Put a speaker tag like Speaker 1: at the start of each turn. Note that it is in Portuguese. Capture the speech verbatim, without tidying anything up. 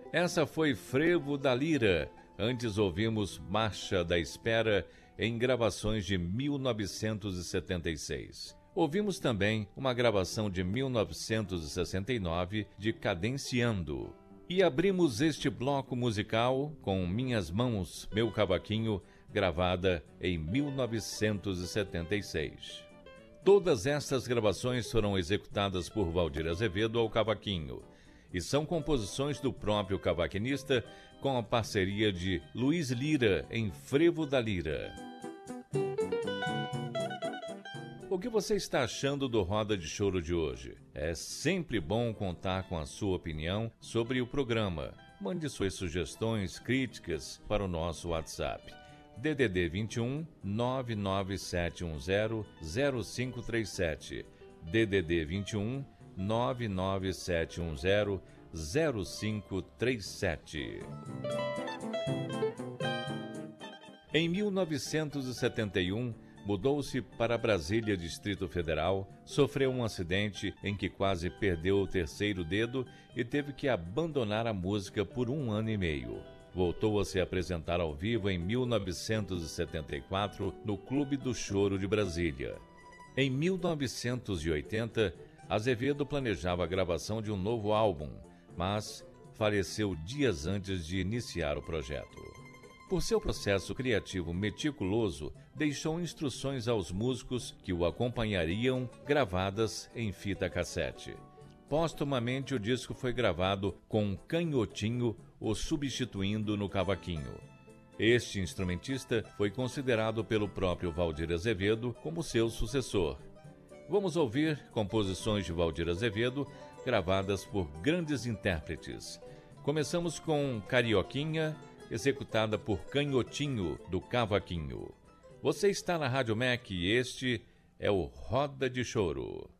Speaker 1: Essa foi Frevo da Lira. Antes ouvimos Marcha da Espera em gravações de mil novecentos e setenta e seis. Ouvimos também uma gravação de mil novecentos e sessenta e nove de Cadenciando. E abrimos este bloco musical com Minhas Mãos, Meu Cavaquinho, gravada em mil novecentos e setenta e seis. Todas estas gravações foram executadas por Valdir Azevedo ao cavaquinho e são composições do próprio cavaquinista com a parceria de Luiz Lira em Frevo da Lira. O que você está achando do Roda de Choro de hoje? É sempre bom contar com a sua opinião sobre o programa. Mande suas sugestões, críticas para o nosso WhatsApp. D D D vinte e um, nove nove sete um zero, zero cinco três sete. D D D vinte e um, nove nove sete um zero, zero cinco três sete. Em mil novecentos e setenta e um, mudou-se para Brasília, Distrito Federal, sofreu um acidente em que quase perdeu o terceiro dedo e teve que abandonar a música por um ano e meio. Voltou a se apresentar ao vivo em mil novecentos e setenta e quatro no Clube do Choro de Brasília. Em mil novecentos e oitenta, Azevedo planejava a gravação de um novo álbum, mas faleceu dias antes de iniciar o projeto. Por seu processo criativo meticuloso, deixou instruções aos músicos que o acompanhariam gravadas em fita cassete. Póstumamente, o disco foi gravado com um canhotinho o substituindo no cavaquinho. Este instrumentista foi considerado pelo próprio Valdir Azevedo como seu sucessor. Vamos ouvir composições de Valdir Azevedo gravadas por grandes intérpretes. Começamos com Carioquinha, executada por Canhotinho do cavaquinho. Você está na Rádio M E C e este é o Roda de Choro.